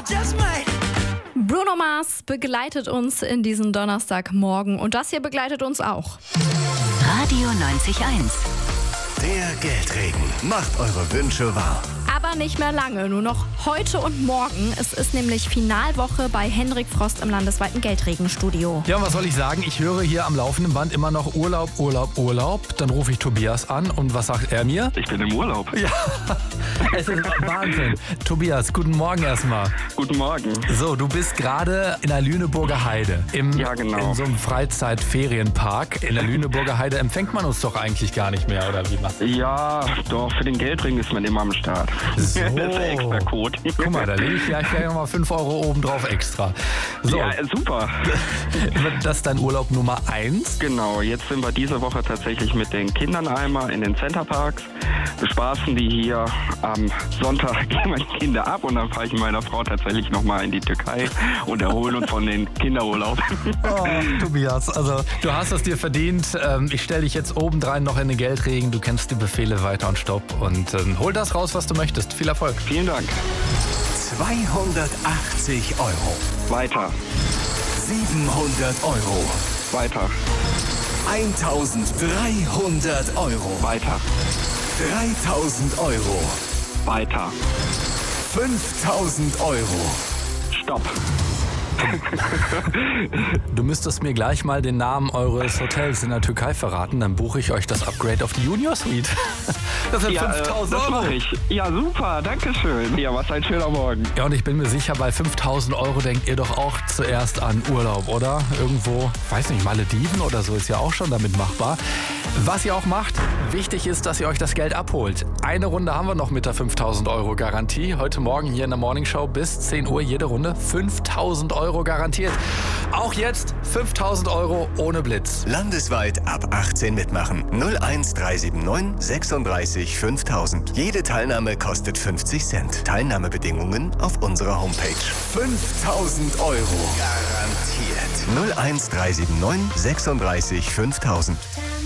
Bruno Mars begleitet uns in diesen Donnerstagmorgen und das hier begleitet uns auch. Radio 90.1. Der Geldregen macht eure Wünsche wahr. Aber nicht mehr lange, nur noch heute und morgen. Es ist nämlich Finalwoche bei Henrik Frost im landesweiten Geldregenstudio. Ja, und was soll ich sagen? Ich höre hier am laufenden Band immer noch Urlaub, Urlaub, Urlaub. Dann rufe ich Tobias an und was sagt er mir? Ich bin im Urlaub. Ja, es ist Wahnsinn. Tobias, guten Morgen erstmal. Guten Morgen. So, du bist gerade in der Lüneburger Heide. Ja, genau. In so einem Freizeitferienpark. In der Lüneburger Heide empfängt man uns doch eigentlich gar nicht mehr, oder wie? Ja, doch, für den Geldring ist man immer am Start. So. Das ist der extra Code. Guck mal, da lege ich gleich nochmal 5 Euro oben drauf extra. So. Ja, super. Das ist dein Urlaub Nummer 1? Genau, jetzt sind wir diese Woche tatsächlich mit den Kindern einmal in den Centerparks. Bespaßen die hier. Am Sonntag gehen meine Kinder ab und dann fahre ich mit meiner Frau tatsächlich nochmal in die Türkei und erholen uns von den Kinderurlaub. Oh, Tobias, also du hast es dir verdient. Ich stelle dich jetzt obendrein noch in den Geldregen. Du kennst die Befehle weiter und stopp und hol das raus, was du möchtest. Viel Erfolg. Vielen Dank. 280 Euro. Weiter. 700 Euro. Weiter. 1300 Euro. Weiter. 3000 Euro. Weiter. 5000 Euro. Stopp. Du müsstest mir gleich mal den Namen eures Hotels in der Türkei verraten, dann buche ich euch das Upgrade auf die Junior Suite. Das sind 5000 das Euro. mache ich. Ja, super, danke schön. Ja, was ein schöner Morgen. Ja, und ich bin mir sicher, bei 5000 Euro denkt ihr doch auch zuerst an Urlaub, oder? Irgendwo, weiß nicht, Malediven oder so ist ja auch schon damit machbar. Was ihr auch macht, wichtig ist, dass ihr euch das Geld abholt. Eine Runde haben wir noch mit der 5000 Euro Garantie. Heute Morgen hier in der Morningshow bis 10 Uhr jede Runde 5000 Euro garantiert. Auch jetzt 5000 Euro ohne Blitz. Landesweit ab 18 mitmachen. 01379 36 5000. Jede Teilnahme kostet 50 Cent. Teilnahmebedingungen auf unserer Homepage. 5000 Euro. Garantiert. 01379 36 5000.